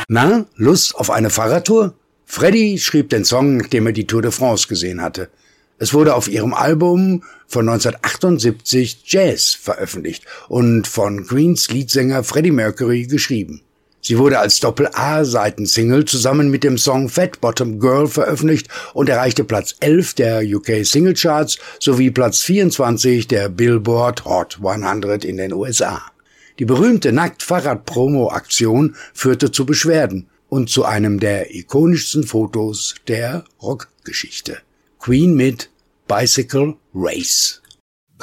Na, Lust auf eine Fahrradtour? Freddie schrieb den Song, nachdem er die Tour de France gesehen hatte. Es wurde auf ihrem Album von 1978 Jazz veröffentlicht und von Queens Leadsänger Freddie Mercury geschrieben. Sie wurde als Doppel-A-Seitensingle zusammen mit dem Song Fat Bottom Girl veröffentlicht und erreichte Platz 11 der UK Single Charts sowie Platz 24 der Billboard Hot 100 in den USA. Die berühmte Nackt-Fahrrad-Promo-Aktion führte zu Beschwerden und zu einem der ikonischsten Fotos der Rockgeschichte. Queen mit Bicycle Race.